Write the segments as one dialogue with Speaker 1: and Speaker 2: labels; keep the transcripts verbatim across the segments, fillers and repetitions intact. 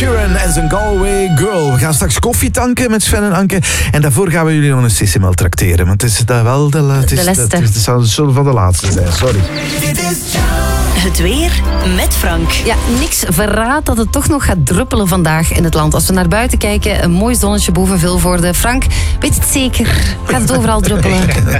Speaker 1: Sheeran en zijn Galway Girl. We gaan straks koffie tanken met Sven en Anke. En daarvoor gaan we jullie nog een sissimel trakteren. Want het is dat wel de, het is,
Speaker 2: de
Speaker 1: het, het zal zullen van de laatste zijn, sorry.
Speaker 3: Het weer met Frank.
Speaker 2: Ja, niks verraadt dat het toch nog gaat druppelen vandaag in het land. Als we naar buiten kijken, een mooi zonnetje boven Vilvoorde. Frank, weet het zeker? Gaat het overal druppelen?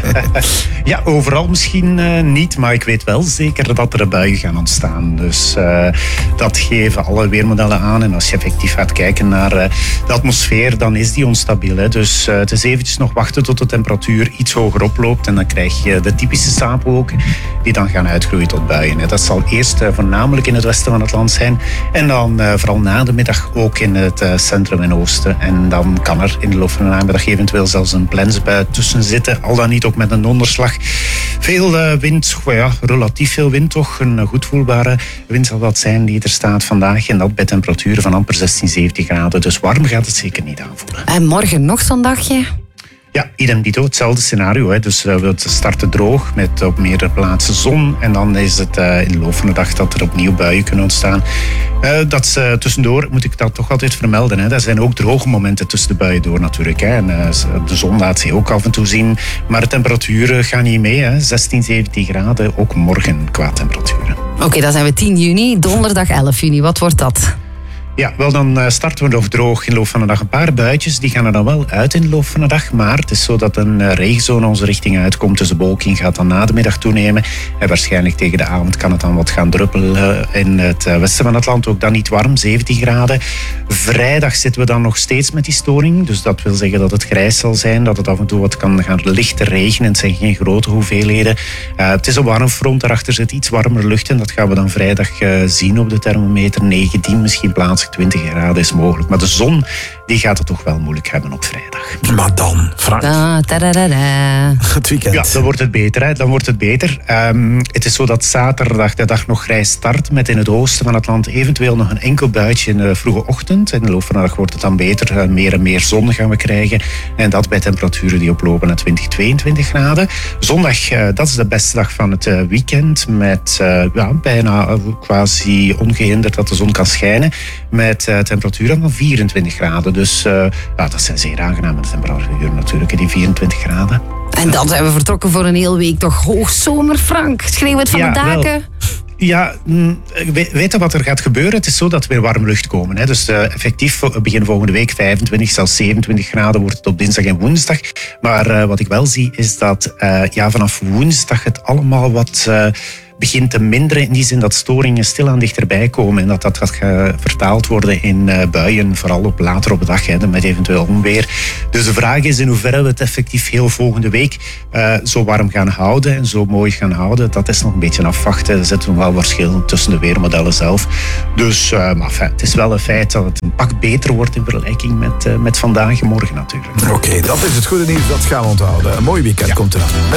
Speaker 4: Ja, overal misschien uh, niet, maar ik weet wel zeker dat er buien gaan ontstaan. Dus uh, dat geven alle weermodellen aan. En als je effectief gaat kijken naar uh, de atmosfeer, dan is die onstabiel. Hè. Dus uh, het is eventjes nog wachten tot de temperatuur iets hoger oploopt. En dan krijg je de typische stapelwolken die dan gaan uitgroeien tot buien. Hè. Dat zal eerst uh, voornamelijk in het westen van het land zijn. En dan uh, vooral na de middag ook in het uh, centrum en oosten. En dan kan er in de loop van de namiddag eventueel zelfs een plensbui tussen zitten. Al dan niet ook met een donderslag. Veel uh, wind, well ja, relatief veel wind toch. Een goed voelbare wind zal dat zijn die er staat vandaag. En dat bij temperaturen van amper zestien, zeventien graden. Dus warm gaat het zeker niet aanvoelen.
Speaker 2: En morgen nog zo'n dagje?
Speaker 4: Ja, idem dito, hetzelfde scenario. Hè. Dus uh, we starten droog met op meerdere plaatsen zon. En dan is het uh, in de loop van de dag dat er opnieuw buien kunnen ontstaan. Uh, dat is, uh, tussendoor moet ik dat toch altijd vermelden. Hè. Er zijn ook droge momenten tussen de buien door natuurlijk. Hè. En, uh, de zon laat zich ook af en toe zien. Maar de temperaturen gaan niet mee. Hè. zestien, zeventien graden, ook morgen qua temperaturen.
Speaker 2: Oké, okay, dan zijn we tien juni, donderdag elf juni. Wat wordt dat?
Speaker 4: Ja, wel dan starten we nog droog in de loop van de dag. Een paar buitjes, die gaan er dan wel uit in de loop van de dag. Maar het is zo dat een regenzone onze richting uitkomt. Dus de bewolking gaat dan na de middag toenemen. En waarschijnlijk tegen de avond kan het dan wat gaan druppelen in het westen van het land. Ook dan niet warm, zeventien graden. Vrijdag zitten we dan nog steeds met die storing. Dus dat wil zeggen dat het grijs zal zijn. Dat het af en toe wat kan gaan lichter regenen. Het zijn geen grote hoeveelheden. Uh, het is een warm front. Daarachter zit iets warmer lucht. En dat gaan we dan vrijdag uh, zien op de thermometer. negentien misschien plaats. twintig graden is mogelijk. Maar de zon die gaat het toch wel moeilijk hebben op vrijdag.
Speaker 1: Maar dan, Frank.
Speaker 2: Da, da, da, da, da.
Speaker 1: Het weekend.
Speaker 4: Ja, dan wordt het beter. Hè. Dan wordt het beter. Um, het is zo dat zaterdag de dag nog grijs start. Met in het oosten van het land eventueel nog een enkel buitje in de vroege ochtend. In de loop van de dag wordt het dan beter. Uh, meer en meer zon gaan we krijgen. En dat bij temperaturen die oplopen naar twintig, tweeëntwintig graden. Zondag, uh, dat is de beste dag van het uh, weekend. Met uh, ja, bijna uh, quasi ongehinderd dat de zon kan schijnen. Met uh, temperaturen van vierentwintig graden. Dus uh, ja, dat zijn zeer aangename temperaturen natuurlijk, die vierentwintig graden.
Speaker 2: En dan zijn we vertrokken voor een hele week toch hoogzomer, Frank. Schreeuw het van
Speaker 4: ja,
Speaker 2: de daken.
Speaker 4: Wel. Ja, weet je wat er gaat gebeuren? Het is zo dat er weer warme lucht komen. Hè. Dus uh, effectief begin volgende week vijfentwintig, zelfs zevenentwintig graden wordt het op dinsdag en woensdag. Maar uh, wat ik wel zie is dat uh, ja, vanaf woensdag het allemaal wat Uh, begint te minderen in die zin dat storingen stilaan dichterbij komen en dat dat gaat vertaald worden in uh, buien, vooral op later op de dag, hè, met eventueel onweer. Dus de vraag is in hoeverre we het effectief heel volgende week uh, zo warm gaan houden en zo mooi gaan houden. Dat is nog een beetje afwachten. Er zitten wel verschillen tussen de weermodellen zelf. Dus uh, maar enfin, het is wel een feit dat het een pak beter wordt in vergelijking met, uh, met vandaag en morgen natuurlijk.
Speaker 1: Oké, okay, dat is het goede nieuws. Dat gaan we onthouden. Een mooi weekend ja. komt eraan.